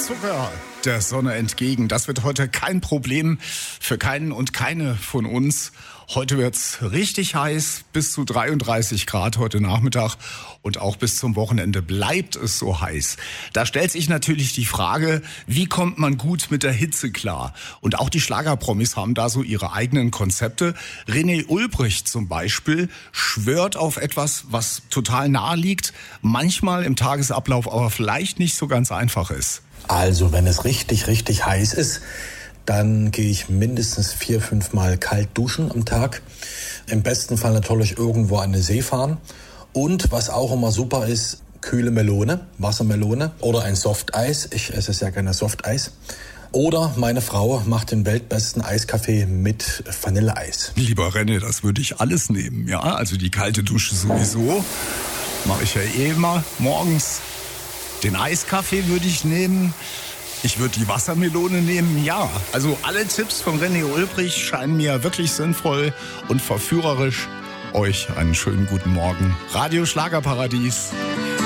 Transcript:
Zucker der Sonne entgegen. Das wird heute kein Problem für keinen und keine von uns. Heute wird's richtig heiß, bis zu 33 Grad heute Nachmittag und auch bis zum Wochenende bleibt es so heiß. Da stellt sich natürlich die Frage, wie kommt man gut mit der Hitze klar? Und auch die Schlagerpromis haben da so ihre eigenen Konzepte. René Ulbricht zum Beispiel schwört auf etwas, was total nahe liegt, manchmal im Tagesablauf aber vielleicht nicht so ganz einfach ist. Also wenn es richtig, richtig heiß ist, dann gehe ich mindestens 4-5 Mal kalt duschen am Tag. Im besten Fall natürlich irgendwo an den See fahren. Und was auch immer super ist, kühle Melone, Wassermelone oder ein Softeis. Ich esse sehr gerne Softeis. Oder meine Frau macht den weltbesten Eiskaffee mit Vanilleeis. Lieber René, das würde ich alles nehmen, ja. Also die kalte Dusche sowieso. Mache ich ja eh immer morgens. Den Eiskaffee würde ich nehmen. Ich würde die Wassermelone nehmen, ja. Also alle Tipps von René Ulbricht scheinen mir wirklich sinnvoll und verführerisch. Euch einen schönen guten Morgen. Radio Schlagerparadies.